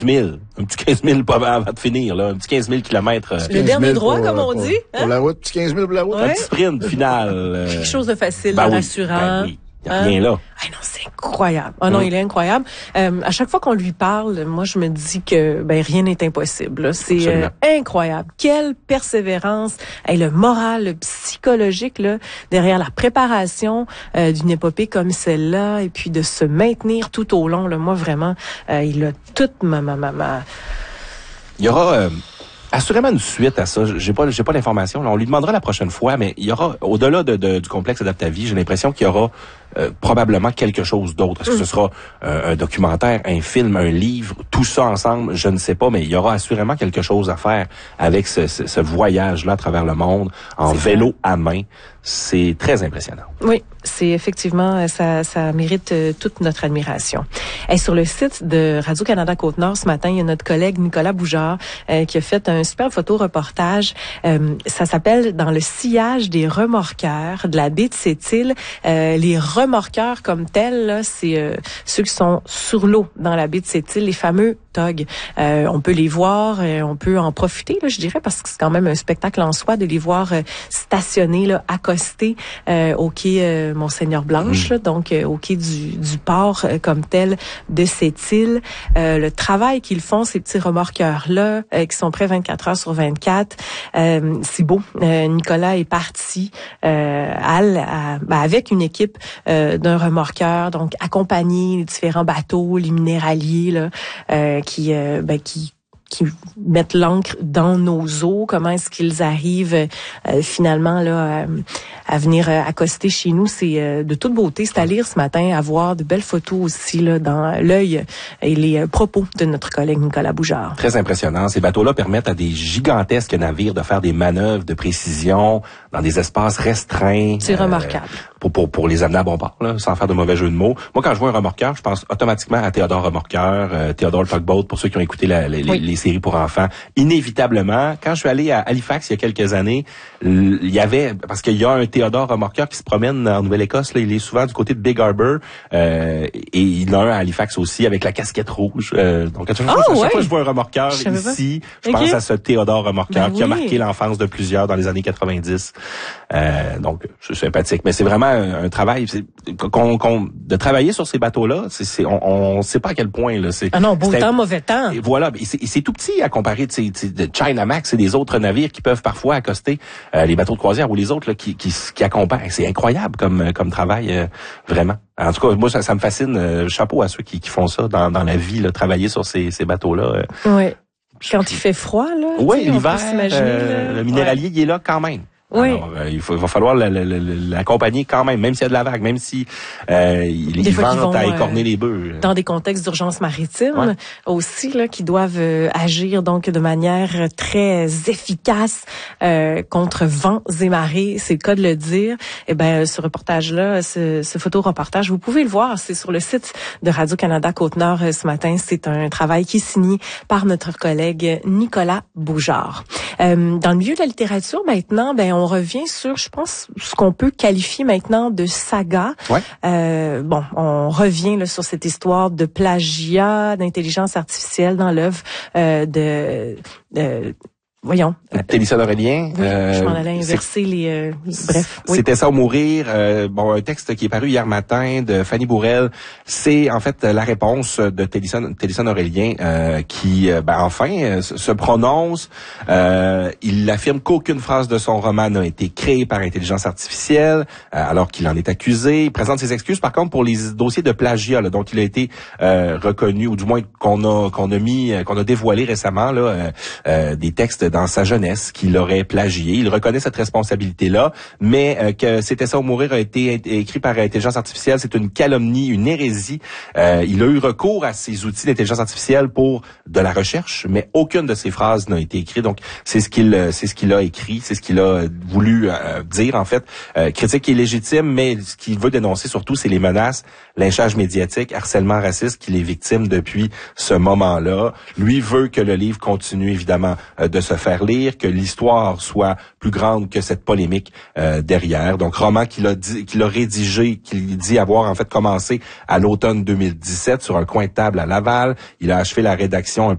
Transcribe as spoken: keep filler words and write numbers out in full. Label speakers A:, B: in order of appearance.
A: mille. Un petit quinze mille pas avant de finir, là. Un petit quinze mille kilomètres. Euh,
B: le dernier droit,
C: pour,
B: comme on
C: pour,
B: dit.
C: Pour, hein? la route, petit quinze mille pour la route.
A: Ouais. Un petit sprint final. Euh,
B: Quelque chose de facile,
A: ben
B: de
A: oui,
B: rassurant.
A: Ben oui. Il n'y a rien là.
B: Ah non, c'est incroyable. Ah non, mmh. il est incroyable. Euh, à chaque fois qu'on lui parle, moi, je me dis que ben rien n'est impossible. Là. C'est euh, incroyable. Quelle persévérance. Et le moral, le psychologique là, derrière la préparation euh, d'une épopée comme celle-là et puis de se maintenir tout au long. Là. Moi, vraiment, euh, il a toute ma... ma, ma, ma...
A: Il y aura... Euh... Assurément une suite à ça. J'ai pas, j'ai pas l'information. Là, on lui demandera la prochaine fois, mais il y aura, au-delà de, de, du complexe Adaptavie, j'ai l'impression qu'il y aura euh, probablement quelque chose d'autre. Est-ce que ce sera euh, un documentaire, un film, un livre, tout ça ensemble? Je ne sais pas, mais il y aura assurément quelque chose à faire avec ce, ce, ce voyage-là à travers le monde, en vélo vrai. à main. C'est très impressionnant.
B: Oui, c'est effectivement, ça, ça mérite euh, toute notre admiration. Et sur le site de Radio-Canada Côte-Nord, ce matin, il y a notre collègue Nicolas Boujard euh, qui a fait un super photo-reportage. Euh, ça s'appelle « Dans le sillage des remorqueurs de la baie de Sept-Îles ». Euh, les remorqueurs comme tels, là, c'est euh, ceux qui sont sur l'eau dans la baie de Sept-Îles, les fameux togs. Euh, on peut les voir, euh, on peut en profiter, là, je dirais, parce que c'est quand même un spectacle en soi de les voir euh, stationner, là, accostés euh, au quai euh, Monseigneur-Blanche, mmh. là, donc euh, au quai du, du port euh, comme tel de Sept-Îles. Euh, le travail qu'ils font, ces petits remorqueurs-là, euh, qui sont prêts vingt-quatre heures sur vingt-quatre, euh, c'est beau. Euh, Nicolas est parti euh, à, à, ben, avec une équipe euh, d'un remorqueur, donc accompagné les différents bateaux, les minéraliers, là, euh, qui, euh, ben, qui qui mettent l'ancre dans nos eaux, comment est-ce qu'ils arrivent euh, finalement là à, à venir euh, accoster chez nous, c'est euh, de toute beauté, c'est à lire ce matin, à voir de belles photos aussi là dans l'œil et les euh, propos de notre collègue Nicolas Boujard.
A: Très impressionnant. Ces bateaux-là permettent à des gigantesques navires de faire des manœuvres de précision dans des espaces restreints.
B: C'est euh, remarquable.
A: Pour, pour, pour les amener à bon port, là, sans faire de mauvais jeu de mots. Moi, quand je vois un remorqueur, je pense automatiquement à Théodore Remorqueur, euh, Théodore le Tugboat, pour ceux qui ont écouté la, la, oui. les, les séries pour enfants. Inévitablement, quand je suis allé à Halifax il y a quelques années, il y avait, parce qu'il y a un Théodore Remorqueur qui se promène en Nouvelle-Écosse, là, il est souvent du côté de Big Harbour, euh, et il y en a un à Halifax aussi avec la casquette rouge. Euh, donc à chaque, fois, oh, à chaque ouais. fois que je vois un remorqueur je ici, je okay. pense à ce Théodore Remorqueur ben qui oui. a marqué l'enfance de plusieurs dans les années quatre-vingt-dix. Euh, donc, je suis sympathique. Mais c'est vraiment un, un travail, c'est, qu'on, qu'on, de travailler sur ces bateaux-là, c'est, c'est, on ne sait pas à quel point. Là, c'est,
B: ah non, beau temps, mauvais temps.
A: Et voilà, et c'est, et c'est tout petit à comparer de, de, de Chinamax et des autres navires qui peuvent parfois accoster euh, les bateaux de croisière ou les autres là, qui, qui, qui accompagnent. C'est incroyable comme, comme travail, euh, vraiment. En tout cas, moi, ça, ça me fascine. Euh, chapeau à ceux qui, qui font ça dans, dans la vie, là, travailler sur ces, ces bateaux-là. Euh.
B: Oui. Quand il fait froid, là.
A: Oui, l'hiver, euh, le minéralier, ouais. il est là quand même.
B: Oui.
A: Alors, euh, il, faut, il va falloir l'accompagner quand même, même s'il y a de la vague, même si euh, il est vente à écorner euh, les bœufs.
B: Dans des contextes d'urgence maritime ouais. aussi, là, qui doivent euh, agir donc de manière très efficace euh, contre vents et marées, c'est le cas de le dire. Et ben, ce reportage-là, ce, ce photo-reportage, vous pouvez le voir, c'est sur le site de Radio-Canada Côte-Nord ce matin. C'est un travail qui est signé par notre collègue Nicolas Boujard. Euh, dans le milieu de la littérature, maintenant, ben on revient sur, je pense, ce qu'on peut qualifier maintenant de saga.
A: Ouais.
B: Euh, bon, on revient là, sur cette histoire de plagiat, d'intelligence artificielle dans l'œuvre euh, de... de Voyons.
A: Télissane Aurélien.
B: Oui, euh, je m'en allais inverser les... Euh, bref. Oui.
A: C'était ça ou mourir. Euh, bon, un texte qui est paru hier matin de Fanny Bourrel. C'est en fait la réponse de Télissane, Télissane Aurélien euh, qui, ben, enfin, se prononce. Euh, il affirme qu'aucune phrase de son roman n'a été créée par intelligence artificielle, euh, alors qu'il en est accusé. Il présente ses excuses, par contre, pour les dossiers de plagiat là, dont il a été euh, reconnu, ou du moins qu'on a qu'on a mis, qu'on a dévoilé récemment là, euh, euh, des textes dans sa jeunesse qu'il aurait plagié. Il reconnaît cette responsabilité-là, mais euh, que C'était ça ou mourir a été écrit par intelligence artificielle, c'est une calomnie, une hérésie. Euh, il a eu recours à ces outils d'intelligence artificielle pour de la recherche, mais aucune de ces phrases n'a été écrite. Donc, c'est ce qu'il c'est ce qu'il a écrit, c'est ce qu'il a voulu euh, dire, en fait. Euh, critique qui est légitime, mais ce qu'il veut dénoncer surtout, c'est les menaces, lynchage médiatique, harcèlement raciste qu'il est victime depuis ce moment-là. Lui veut que le livre continue, évidemment, euh, de se faire lire, que l'histoire soit plus grande que cette polémique euh, derrière. Donc, roman qu'il a dit, qu'il a rédigé, qu'il dit avoir en fait commencé à l'automne deux mille dix-sept sur un coin de table à Laval. Il a achevé la rédaction un